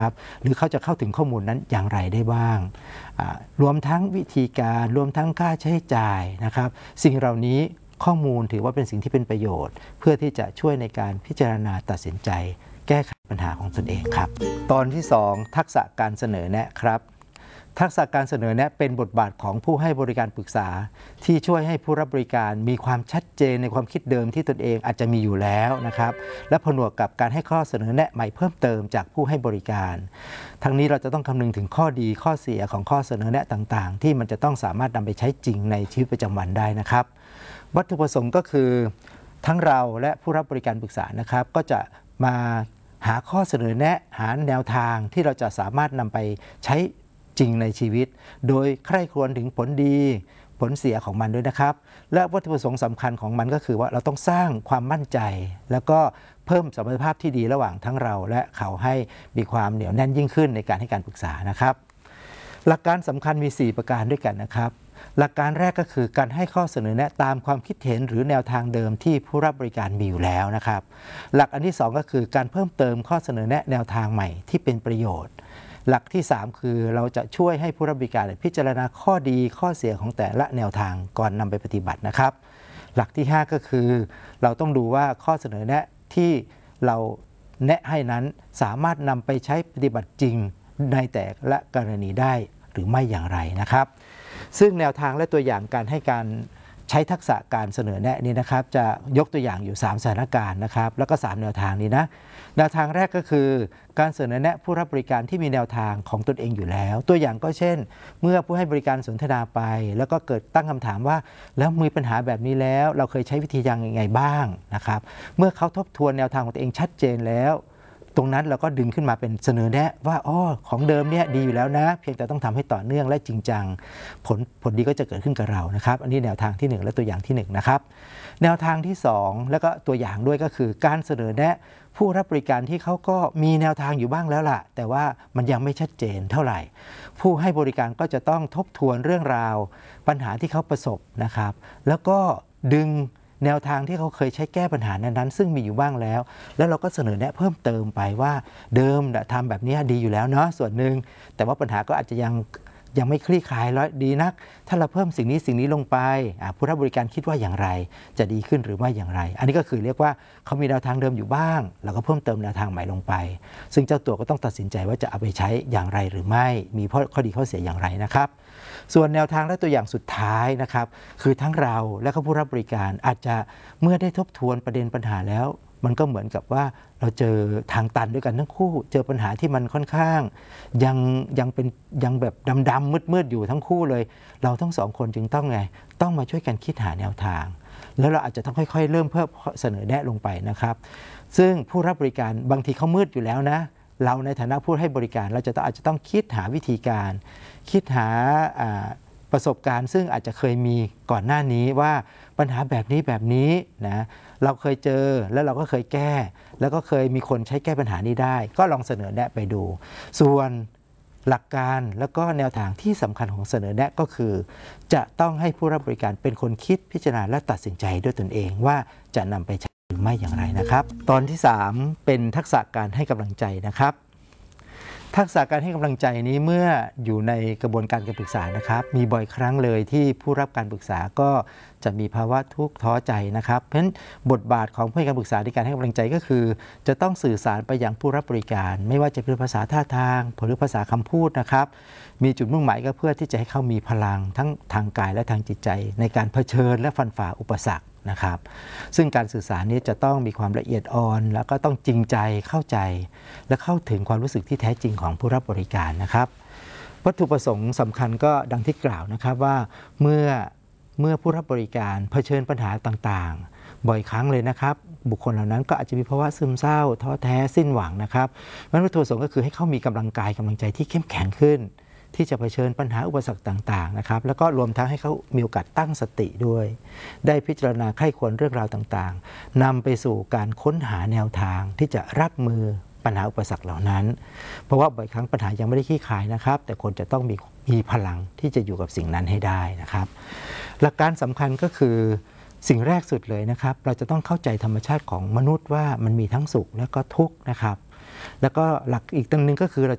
หรือเขาจะเข้าถึงข้อมูลนั้นอย่างไรได้บ้างรวมทั้งวิธีการรวมทั้งค่าใช้จ่ายนะครับสิ่งเหล่านี้ข้อมูลถือว่าเป็นสิ่งที่เป็นประโยชน์เพื่อที่จะช่วยในการพิจารณาตัดสินใจแก้ไขปัญหาของตนเองครับตอนที่2ทักษะการเสนอแนะครับทักษะการเสนอแนะเป็นบทบาทของผู้ให้บริการปรึกษาที่ช่วยให้ผู้รับบริการมีความชัดเจนในความคิดเดิมที่ตนเองอาจจะมีอยู่แล้วนะครับและผนวกกับการให้ข้อเสนอแนะใหม่เพิ่มเติมจากผู้ให้บริการทั้งนี้เราจะต้องคำนึงถึงข้อดีข้อเสียของข้อเสนอแนะต่างๆที่มันจะต้องสามารถนำไปใช้จริงในชีวิตประจำวันได้นะครับวัตถุประสงค์ก็คือทั้งเราและผู้รับบริการปรึกษานะครับก็จะมาหาข้อเสนอแนะหาแนวทางที่เราจะสามารถนำไปใช้จริงในชีวิตโดยใคร่ครวญถึงผลดีผลเสียของมันด้วยนะครับและวัตถุประสงค์สำคัญของมันก็คือว่าเราต้องสร้างความมั่นใจแล้วก็เพิ่มสมรรถภาพที่ดีระหว่างทั้งเราและเขาให้มีความเหนียวแน่นยิ่งขึ้นในการให้การปรึกษานะครับหลักการสำคัญมี4ประการด้วยกันนะครับหลักการแรกก็คือการให้ข้อเสนอแนะตามความคิดเห็นหรือแนวทางเดิมที่ผู้รับบริการมีอยู่แล้วนะครับหลักอันที่2ก็คือการเพิ่มเติมข้อเสนอแนะแนวทางใหม่ที่เป็นประโยชน์หลักที่3คือเราจะช่วยให้ผู้รับบริการพิจารณาข้อดีข้อเสียของแต่ละแนวทางก่อนนำไปปฏิบัตินะครับหลักที่5ก็คือเราต้องดูว่าข้อเสนอแนะที่เราแนะให้นั้นสามารถนำไปใช้ปฏิบัติจริงในแต่ละกรณีได้หรือไม่อย่างไรนะครับซึ่งแนวทางและตัวอย่างการให้การใช้ทักษะการเสนอแนะนี้นะครับจะยกตัวอย่างอยู่3สถานการณ์นะครับแล้วก็3แนวทางนี้นะแนวทางแรกก็คือการเสนอแนะผู้รับบริการที่มีแนวทางของตนเองอยู่แล้วตัวอย่างก็เช่นเมื่อผู้ให้บริการสนทนาไปแล้วก็เกิดตั้งคำถามว่าแล้วมีปัญหาแบบนี้แล้วเราเคยใช้วิธียังไงบ้างนะครับเมื่อเขาทบทวนแนวทางของตัวเองชัดเจนแล้วตรงนั้นเราก็ดึงขึ้นมาเป็นเสนอแนะว่าของเดิมเนี่ยดีอยู่แล้วนะเพียงแต่ต้องทำให้ต่อเนื่องและจริงจังผลดีก็จะเกิดขึ้นกับเรานะครับอันนี้แนวทางที่1และตัวอย่างที่1นะครับแนวทางที่2แล้วก็ตัวอย่างด้วยก็คือการเสนอแนะผู้รับบริการที่เขาก็มีแนวทางอยู่บ้างแล้วล่ะแต่ว่ามันยังไม่ชัดเจนเท่าไหร่ผู้ให้บริการก็จะต้องทบทวนเรื่องราวปัญหาที่เขาประสบนะครับแล้วก็ดึงแนวทางที่เขาเคยใช้แก้ปัญหานั้นซึ่งมีอยู่บ้างแล้วเราก็เสนอแนะเพิ่มเติมไปว่าเดิมทำแบบนี้ดีอยู่แล้วเนาะส่วนหนึ่งแต่ว่าปัญหาก็อาจจะยังไม่คลี่คลายแล้วดีนักถ้าเราเพิ่มสิ่งนี้ลงไปผู้รับบริการคิดว่าอย่างไรจะดีขึ้นหรือไม่อย่างไรอันนี้ก็คือเรียกว่าเขามีแนวทางเดิมอยู่บ้างเราก็เพิ่มเติมแนวทางใหม่ลงไปซึ่งเจ้าตัวก็ต้องตัดสินใจว่าจะเอาไปใช้อย่างไรหรือไม่มีข้อดีข้อเสียอย่างไรนะครับส่วนแนวทางและตัวอย่างสุดท้ายนะครับคือทั้งเราและก็ผู้รับบริการอาจจะเมื่อได้ทบทวนประเด็นปัญหาแล้วมันก็เหมือนกับว่าเราเจอทางตันด้วยกันทั้งคู่เจอปัญหาที่มันค่อนข้างยังแบบดำมืดอยู่ทั้งคู่เลยเราทั้ง2คนจึงต้องมาช่วยกันคิดหาแนวทางแล้วเราอาจจะต้องค่อยๆเริ่มเพิ่มเสนอแนะลงไปนะครับซึ่งผู้รับบริการบางทีเขามืดอยู่แล้วนะเราในฐานะผู้ให้บริการเราอาจจะต้องคิดหาวิธีการคิดหาประสบการณ์ซึ่งอาจจะเคยมีก่อนหน้านี้ว่าปัญหาแบบนี้นะเราเคยเจอแล้วเราก็เคยแก้แล้วก็เคยมีคนใช้แก้ปัญหานี้ได้ก็ลองเสนอแนะไปดูส่วนหลักการแล้วก็แนวทางที่สำคัญของเสนอแนะก็คือจะต้องให้ผู้รับบริการเป็นคนคิดพิจารณาและตัดสินใจด้วยตนเองว่าจะนำไปใช้หรือไม่อย่างไรนะครับตอนที่3เป็นทักษะการให้กำลังใจนะครับทักษะการให้กำลังใจนี้เมื่ออยู่ในกระบวนการปรึกษานะครับมีบ่อยครั้งเลยที่ผู้รับการปรึกษาก็จะมีภาวะทุกข์ท้อใจนะครับเพราะฉะนั้นบทบาทของผู้ให้การปรึกษาในการให้กำลังใจก็คือจะต้องสื่อสารไปยังผู้รับบริการไม่ว่าจะเป็นภาษาท่าทางหรือภาษาคำพูดนะครับมีจุดมุ่งหมายก็เพื่อที่จะให้เขามีพลังทั้งทางกายและทางจิตใจในการเผชิญและฟันฝ่าอุปสรรคนะครับซึ่งการสื่อสารนี้จะต้องมีความละเอียดอ่อนแล้วก็ต้องจริงใจเข้าใจและเข้าถึงความรู้สึกที่แท้จริงของผู้รับบริการนะครับวัตถุประสงค์สำคัญก็ดังที่กล่าวนะครับว่าเมื่อผู้รับบริการเผชิญปัญหาต่างๆบ่อยครั้งเลยนะครับบุคคลเหล่านั้นก็อาจจะมีภาวะซึมเศร้าท้อแท้สิ้นหวังนะครับวัตถุประสงค์ก็คือให้เขามีกำลังกายกำลังใจที่เข้มแข็งขึ้นที่จะเผชิญปัญหาอุปสรรคต่างๆนะครับแล้วก็รวมทั้งให้เขามีโอกาสตั้งสติด้วยได้พิจารณาใคร่ควรเรื่องราวต่างๆนำไปสู่การค้นหาแนวทางที่จะรับมือปัญหาอุปสรรคเหล่านั้นเพราะว่าบ่อยครั้งปัญหายังไม่ได้คลี่คลายนะครับแต่คนจะต้องมีพลังที่จะอยู่กับสิ่งนั้นให้ได้นะครับหลักการสำคัญก็คือสิ่งแรกสุดเลยนะครับเราจะต้องเข้าใจธรรมชาติของมนุษย์ว่ามันมีทั้งสุขและก็ทุกข์นะครับแล้วก็หลักอีกตัวนึงก็คือเรา